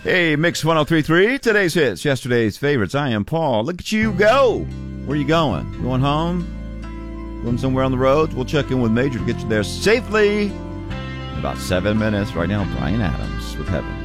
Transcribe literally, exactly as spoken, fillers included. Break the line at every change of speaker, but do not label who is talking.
Hey, Mix ten thirty-three, today's hits, yesterday's favorites. I am Paul. Look at you go. Where are you going? Going home? Going somewhere on the road? We'll check in with Major to get you there safely in about seven minutes. Right now, Bryan Adams with Heaven.